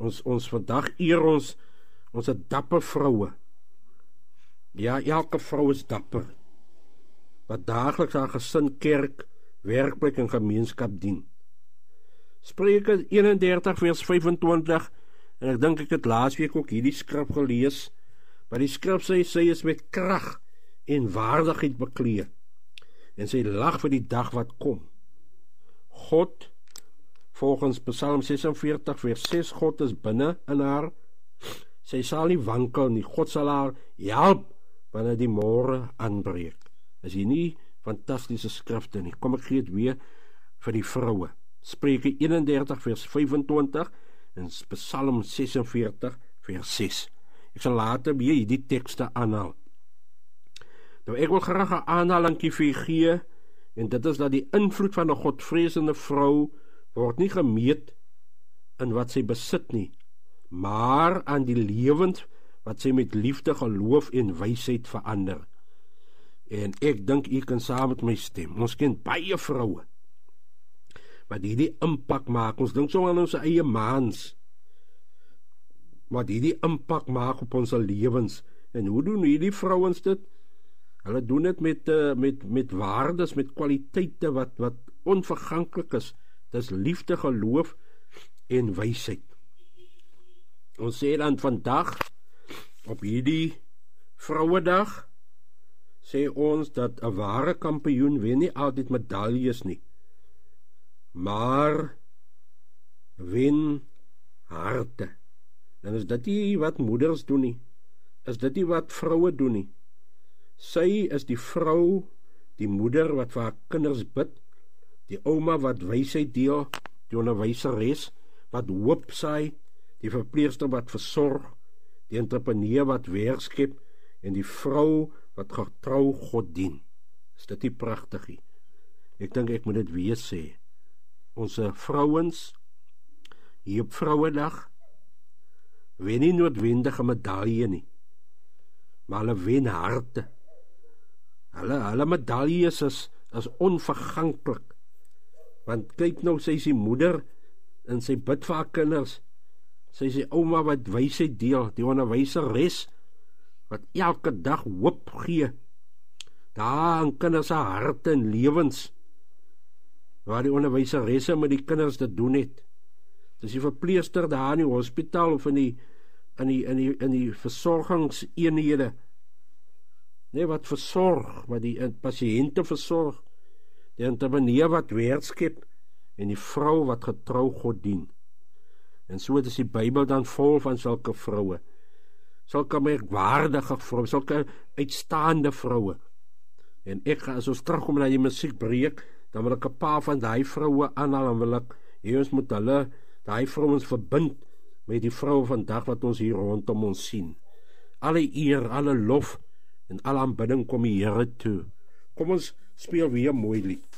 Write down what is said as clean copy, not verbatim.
Ons vandag eer ons dapper vroue. Ja, elke vrou is dapper, wat daagliks haar gesin, kerk, werkplek en gemeenskap dien. Spreuke 31 vers 25, en ek dink ek het laasweek ook hierdie skrif gelees, maar die skrif sê, sy is met krag en waardigheid bekleed, en sy lag vir die dag wat kom. God, volgens Psalm 46 vers 6, God is binne in haar, sy sal nie wankel nie, God sal haar help, wanneer die môre aanbreek. Is hier nie fantastiese skrifte nie? Kom ek gee dit weer vir die vroue. Spreuke 31 vers 25 en Psalm 46 vers 6. Ek sal later weer hierdie tekste aanhaal. Nou ek wil graag 'n aanhaling vir gee, en dit is dat die invloed van 'n godvreesende vrou word nie gemeet in wat sy besit nie, maar aan die lewens wat sy met liefde, geloof en wysheid verander. En ek dink u kan saam met my stem. Ons ken baie vroue wat hierdie impak maak. Ons dink so aan ons eie mans, wat hierdie impak maak op ons lewens. En hoe doen hierdie vrouens dit? Hulle doen dit met waardes, met kwaliteite wat onverganklik is. Dis liefde, geloof en wysheid. Ons sê dan vandag, op hierdie Vrouedag, sê ons dat 'n ware kampioen wen nie altyd medaljes nie, maar wen harte. En is dit nie wat moeders doen nie, is dit nie wat vroue doen nie. Sy is die vrou, die moeder wat vir haar kinders bid, die ouma wat wysheid deel, die onderwyseres wat hoop saai, die verpleegster wat versorg, die entrepreneur wat werk skep, en die vrou wat getrou God dien. Is dit nie pragtig nie? Ek dink ek moet dit weer sê. Ons vrouens hier op Vrouedag wen nie noodwendige medalje nie, maar hulle wen harte. Hulle medaljes is onverganklik. Want kyk nou, sy is die moeder en sy bid vir haar kinders. Sy is die ouma wat wysheid deel, die onderwyseres wat elke dag hoop gee. Daar in kinders se harte en lewens, waar die onderwyseresse met die kinders te doen het. Dis die verpleegster daar in die hospitaal of in die versorgingseenhede. Nee, wat versorg, wat die pasiënte versorg, die entrepreneur wat werk skep, en die vrou wat getrou God dien. En so is die Bybel dan vol van sulke vroue, sulke merkwaardige vroue, sulke uitstaande vroue. En ek gaan, as ons terugkom na die musiekbreek, dan wil ek 'n paar van die vroue aanhaal, en wil ek, ons moet hulle, die vrouens verbind met die vroue vandag wat ons hier rondom ons sien. Alle eer, alle lof en alle aanbidding kom die Here toe. Kom ons speel weer 'n mooi lied.